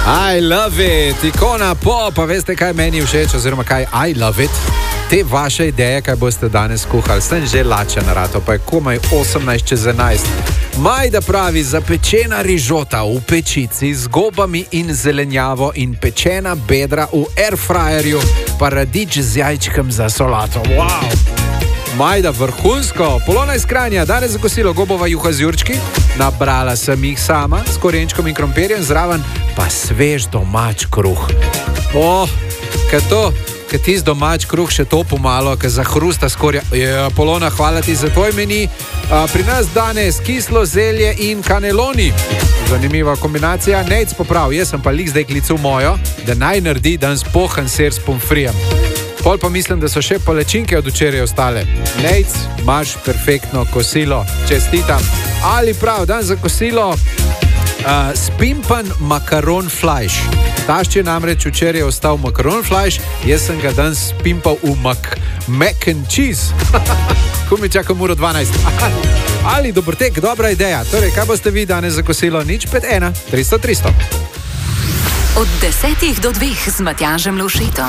I love it, ikona pop, pa veste, kaj meni všeč, oziroma kaj I love it. Te vaše ideje, kaj boste danes kuhali, sem že lačen rato, pa je komaj 18 čez 11. Majda pravi, zapečena rižota v pečici z gobami in zelenjavo in pečena bedra v airfryerju, pa radič z jajčkem za solato. Wow! Majda, vrhunsko. Polona iz Kranja, danes za kosilo gobova juha z jurčki, nabrala sem jih sama s korenčkom in krompirjem, zraven pa svež domač kruh. Kaj ti z domač kruh še to pomalo, kaj zahrusta skorja. Polona, hvala ti za tvoj meni. Pri nas danes kislo zelje in kaneloni. Zanimiva kombinacija. Nejc poprav, jaz sem pa lik zdaj klicu mojo, da naj naredi danes pohan ser s pomfrijem. Pol pa mislim, da so še palečinke od včeraj ostale. Nejc, imaš perfektno kosilo. Čestitam. Ali prav, dan za kosilo spimpan makaron flajš. Tašče namreč včeraj je ostal makaron flajš, jaz sem ga danes spimpal v mac and cheese. Ko mi čakam uro 12. Ali Dobrotek, dobra ideja. Torej, kaj boste vi danes za kosilo? 051 300 300. Od 10 do 2 z Matjažem Lovšetom.